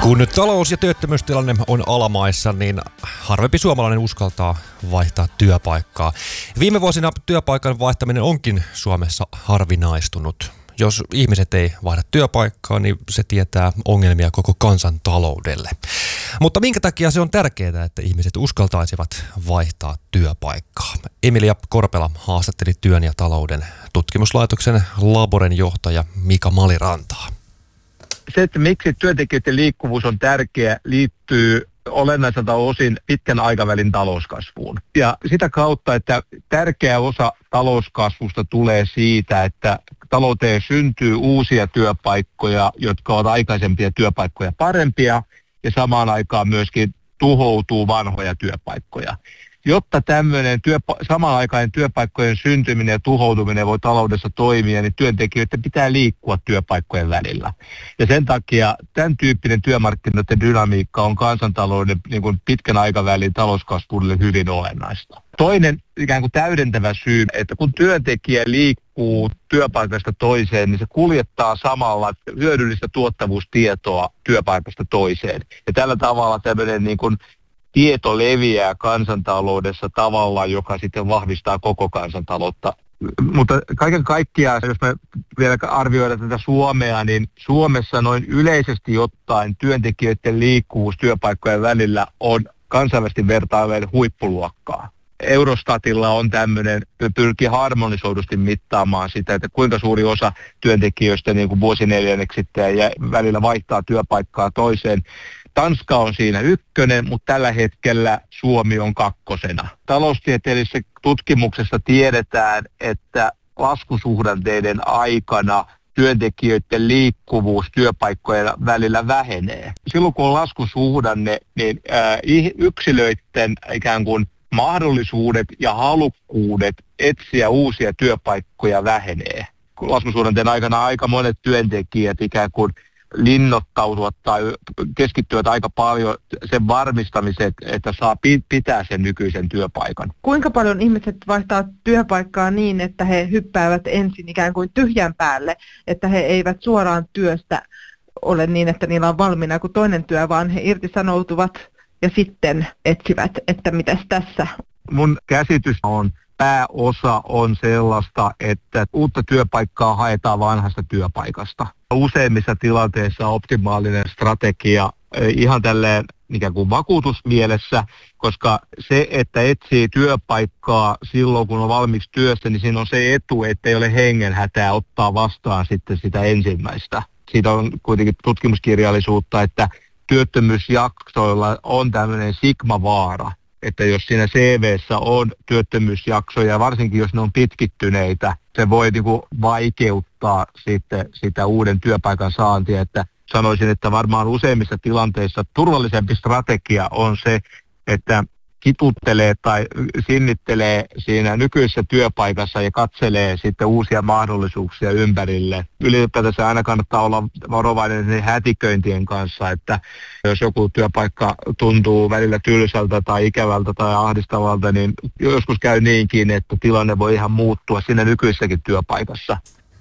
Kun talous- ja työttömyystilanne on alamaissa, niin harvempi suomalainen uskaltaa vaihtaa työpaikkaa. Viime vuosina työpaikan vaihtaminen onkin Suomessa harvinaistunut. Jos ihmiset ei vaihda työpaikkaa, niin se tietää ongelmia koko kansantaloudelle. Mutta minkä takia se on tärkeää, että ihmiset uskaltaisivat vaihtaa työpaikkaa? Emilia Korpela haastatteli Työn ja talouden tutkimuslaitoksen Laboren johtaja Mika Malirantaa. Se, että miksi työntekijöiden liikkuvuus on tärkeä, liittyy olennaiselta osin pitkän aikavälin talouskasvuun. Ja sitä kautta, että tärkeä osa talouskasvusta tulee siitä, että talouteen syntyy uusia työpaikkoja, jotka ovat aikaisempia työpaikkoja parempia, ja samaan aikaan myöskin tuhoutuu vanhoja työpaikkoja. Jotta tämmöinen samanaikainen työpaikkojen syntyminen ja tuhoutuminen voi taloudessa toimia, niin työntekijöiden pitää liikkua työpaikkojen välillä. Ja sen takia tämän tyyppinen työmarkkinoiden dynamiikka on kansantalouden niin kuin pitkän aikavälin talouskasvulle hyvin olennaista. Toinen ikään kuin täydentävä syy, että kun työntekijä liikkuu työpaikasta toiseen, niin se kuljettaa samalla hyödyllistä tuottavuustietoa työpaikasta toiseen. Ja tällä tavalla tämmöinen niin kuin tieto leviää kansantaloudessa tavalla, joka sitten vahvistaa koko kansantaloutta. Mutta kaiken kaikkiaan, jos me vielä arvioidaan tätä Suomea, niin Suomessa noin yleisesti ottaen työntekijöiden liikkuvuus työpaikkojen välillä on kansainvälisesti vertaillen huippuluokkaa. Eurostatilla on tämmöinen, pyrkii harmonisoidusti mittaamaan sitä, että kuinka suuri osa työntekijöistä niin kuin vuosineljänneksittäin ja välillä vaihtaa työpaikkaa toiseen. Tanska on siinä ykkönen, mutta tällä hetkellä Suomi on kakkosena. Taloustieteellisessä tutkimuksessa tiedetään, että laskusuhdanteiden aikana työntekijöiden liikkuvuus työpaikkojen välillä vähenee. Silloin kun on laskusuhdanne, niin yksilöiden ikään kuin mahdollisuudet ja halukkuudet etsiä uusia työpaikkoja vähenee. Laskusuhdanteen aikana aika monet työntekijät ikään kuin linnoittautuvat tai keskittyvät aika paljon sen varmistamiseen, että saa pitää sen nykyisen työpaikan. Kuinka paljon ihmiset vaihtaa työpaikkaa niin, että he hyppäävät ensin ikään kuin tyhjän päälle, että he eivät suoraan työstä ole niin, että niillä on valmiina kuin toinen työ, vaan he irtisanoutuvat ja sitten etsivät, että mitäs tässä? Mun käsitys on, pääosa on sellaista, että uutta työpaikkaa haetaan vanhasta työpaikasta. Useimmissa tilanteissa optimaalinen strategia ihan tälleen ikään kuin vakuutusmielessä, koska se, että etsii työpaikkaa silloin, kun on valmiiksi työssä, niin siinä on se etu, että ei ole hengenhätää ottaa vastaan sitten sitä ensimmäistä. Siitä on kuitenkin tutkimuskirjallisuutta, että työttömyysjaksoilla on tämmöinen sigmavaara, että jos siinä CV:ssä on työttömyysjaksoja, varsinkin jos ne on pitkittyneitä, se voi niin kuin vaikeuttaa sitten sitä uuden työpaikan saantia. Että sanoisin, että varmaan useimmissa tilanteissa turvallisempi strategia on se, että kituttelee tai sinnittelee siinä nykyisessä työpaikassa ja katselee sitten uusia mahdollisuuksia ympärille. Ylipäätänsä aina kannattaa olla varovainen hätiköintien kanssa, että jos joku työpaikka tuntuu välillä tylsältä tai ikävältä tai ahdistavalta, niin joskus käy niinkin, että tilanne voi ihan muuttua siinä nykyisessäkin työpaikassa.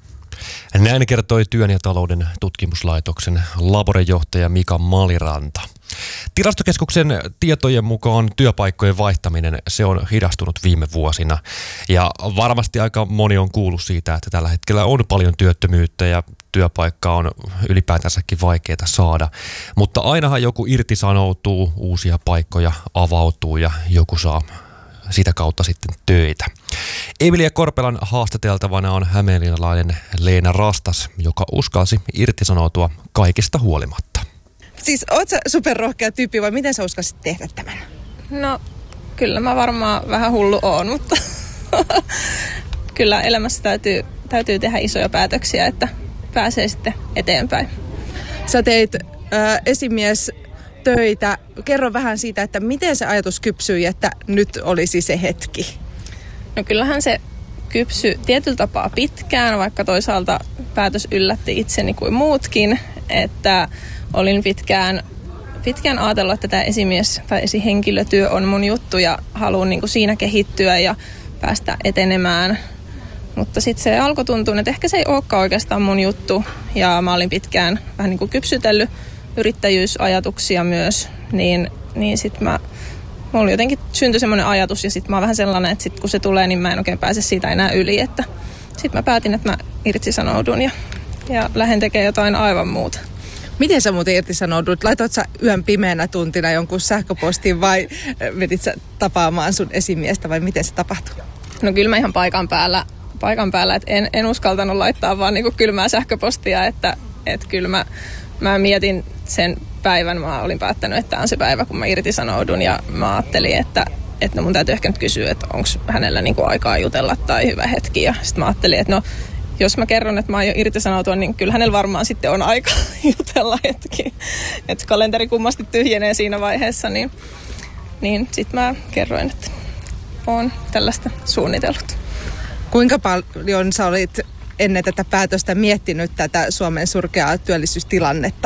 Näin kertoi Työn ja talouden tutkimuslaitoksen Laboren johtaja Mika Maliranta. Tilastokeskuksen tietojen mukaan työpaikkojen vaihtaminen, se on hidastunut viime vuosina. Ja varmasti aika moni on kuullut siitä, että tällä hetkellä on paljon työttömyyttä ja työpaikkaa on ylipäätänsäkin vaikeaa saada. Mutta ainahan joku irtisanoutuu, uusia paikkoja avautuu ja joku saa sitä kautta sitten töitä. Emilia Korpelan haastateltavana on hämeenlinnalainen Leena Rastas, joka uskalsi irtisanoutua kaikesta huolimatta. Siis oot sä superrohkea tyyppi vai miten sä uskalsit tehdä tämän? No kyllä mä varmaan vähän hullu oon, mutta kyllä elämässä täytyy tehdä isoja päätöksiä, että pääsee sitten eteenpäin. Sä teit esimies töitä. Kerro vähän siitä, että miten se ajatus kypsyi, että nyt olisi se hetki. No kyllähän se kypsyi tietyllä tapaa pitkään, vaikka toisaalta päätös yllätti itseni kuin muutkin, että olin pitkään ajatellut, että tämä esimies- tai esihenkilötyö on mun juttu ja haluan niin kuin siinä kehittyä ja päästä etenemään. Mutta sitten se alkoi tuntua, että ehkä se ei olekaan oikeastaan mun juttu ja mä olin pitkään vähän niin kuin kypsytellyt yrittäjyysajatuksia myös, niin sitten mulla jotenkin syntyi semmoinen ajatus ja sitten mä oon vähän sellainen, että sit kun se tulee, niin mä en oikein pääse siitä enää yli, että sitten mä päätin, että mä irtisanoudun ja lähden tekemään jotain aivan muuta. Miten sä muuten irtisanoudut? Laitoit sä yön pimeänä tuntina jonkun sähköpostin vai menit sä tapaamaan sun esimiestä vai miten se tapahtui? No kyllä mä ihan paikan päällä, että en uskaltanut laittaa vaan niinku kylmää sähköpostia, että kyllä mä mietin sen päivän, mä olin päättänyt, että on se päivä, kun mä irtisanoudun ja mä ajattelin, että no mun täytyy ehkä nyt kysyä, että onko hänellä niinku aikaa jutella tai hyvä hetki ja sitten mä ajattelin, että no jos mä kerron, että mä aion irtisanoutua, niin kyllä hänellä varmaan sitten on aika jutella hetki. Että kalenteri kummasti tyhjenee siinä vaiheessa, niin sitten mä kerroin, että oon tällaista suunnitellut. Kuinka paljon sä olit ennen tätä päätöstä miettinyt tätä Suomen surkeaa työllisyystilannetta?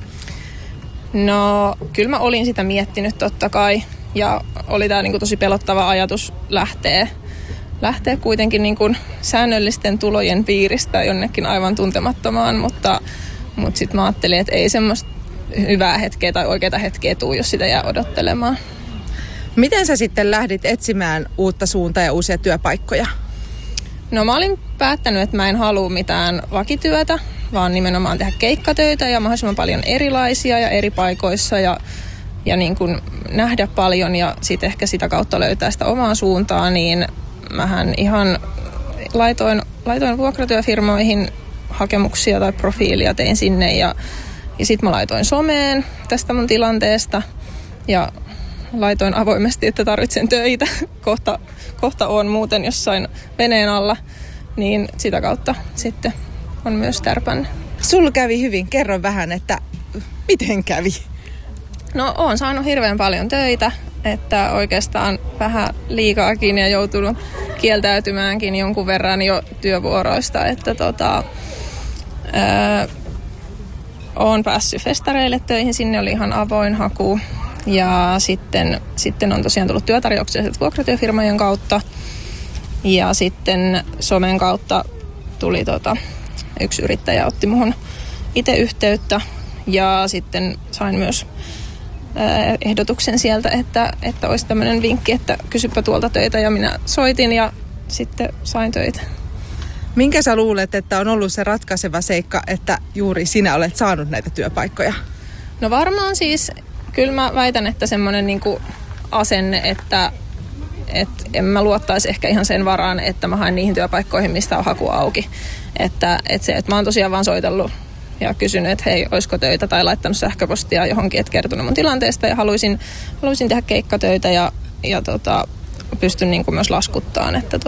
No kyllä mä olin sitä miettinyt totta kai ja oli tää niinku tosi pelottava ajatus lähtee kuitenkin niin kuin säännöllisten tulojen piiristä jonnekin aivan tuntemattomaan, mutta sitten mä ajattelin, että ei semmoista hyvää hetkeä tai oikeaa hetkeä tule, jos sitä jää odottelemaan. Miten sä sitten lähdit etsimään uutta suuntaa ja uusia työpaikkoja? No mä olin päättänyt, että mä en halua mitään vakityötä, vaan nimenomaan tehdä keikkatöitä ja mahdollisimman paljon erilaisia ja eri paikoissa ja niin kuin nähdä paljon ja sitten ehkä sitä kautta löytää sitä omaa suuntaa, niin mähän ihan laitoin vuokratyöfirmoihin hakemuksia tai profiilia tein sinne ja sitten mä laitoin someen tästä mun tilanteesta ja laitoin avoimesti, että tarvitsen töitä. Kohta on muuten jossain veneen alla, niin sitä kautta sitten on myös tärpännyt. Sulla kävi hyvin. Kerro vähän, että miten kävi? No oon saanut hirveän paljon töitä, että oikeastaan vähän liikaakin ja joutunut kieltäytymäänkin jonkun verran jo työvuoroista, että oon päässyt festareille töihin, sinne oli ihan avoin haku ja sitten on tosiaan tullut työtarjouksia vuokratyöfirmojen kautta ja sitten somen kautta tuli yksi yrittäjä otti muhun itse yhteyttä ja sitten sain myös ehdotuksen sieltä, että olisi tämmöinen vinkki, että kysypä tuolta töitä ja minä soitin ja sitten sain töitä. Minkä sä luulet, että on ollut se ratkaiseva seikka, että juuri sinä olet saanut näitä työpaikkoja? No varmaan siis, kyllä mä väitän, että semmoinen niinku asenne, että en mä luottaisi ehkä ihan sen varaan, että mä haen niihin työpaikkoihin, mistä on haku auki. Että mä oon tosiaan vaan soitellut ja kysynyt, että hei, olisiko töitä tai laittanut sähköpostia johonkin, että kertonut mun tilanteesta ja haluaisin tehdä keikkatöitä ja pystyn niin kuin myös laskuttamaan, että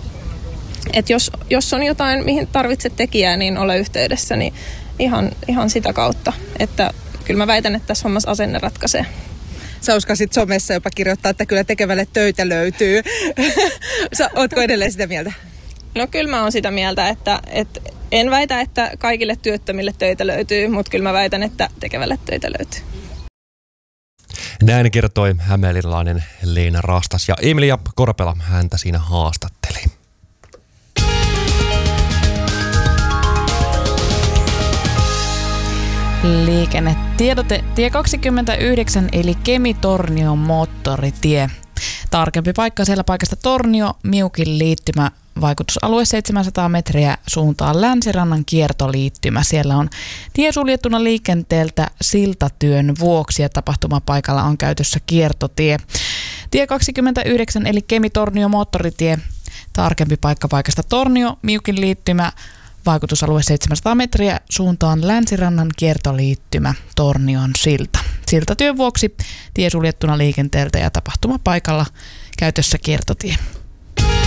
jos on jotain, mihin tarvitset tekijää, niin ole yhteydessä, niin ihan sitä kautta, että kyllä mä väitän, että tässä hommassa asenne ratkaisee. Sä uskasit somessa jopa kirjoittaa, että kyllä tekevälle töitä löytyy. Ootko edelleen sitä mieltä? No kyllä mä oon sitä mieltä, että en väitä, että kaikille työttömille töitä löytyy, mutta kyllä mä väitän, että tekevälle töitä löytyy. Näin kertoi hämeenlinnalainen Leena Rastas ja Emilia Korpela häntä siinä haastatteli. Liikennetiedote tie 29 eli Kemi-Tornion moottoritie. Tarkempi paikka siellä paikasta Tornio, Miukin liittymä, vaikutusalue 700 metriä suuntaan Länsirannan kiertoliittymä. Siellä on tie suljettuna liikenteeltä siltatyön vuoksi ja tapahtumapaikalla on käytössä kiertotie. Tie 29 eli Kemi-Tornio moottoritie. Tarkempi paikka paikasta Tornio, Miukin liittymä, vaikutusalue 700 metriä suuntaan Länsirannan kiertoliittymä Tornion silta. Siltatyön vuoksi tie suljettuna liikenteeltä ja tapahtumapaikalla käytössä kiertotie.